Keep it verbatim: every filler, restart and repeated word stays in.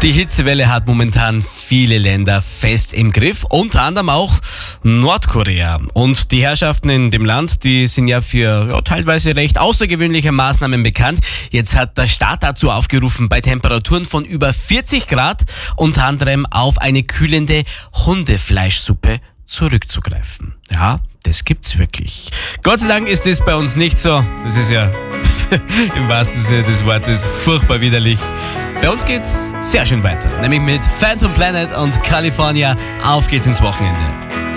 Die Hitzewelle hat momentan viele Länder fest im Griff, unter anderem auch Nordkorea. Und die Herrschaften in dem Land, die sind ja für ja, teilweise recht außergewöhnliche Maßnahmen bekannt. Jetzt hat der Staat dazu aufgerufen, bei Temperaturen von über vierzig Grad unter anderem auf eine kühlende Hundefleischsuppe zurückzugreifen. Ja, das gibt's wirklich. Gott sei Dank ist es bei uns nicht so. Das ist ja im wahrsten Sinne des Wortes furchtbar widerlich. Bei uns geht's sehr schön weiter, nämlich mit Phantom Planet und California. Auf geht's ins Wochenende.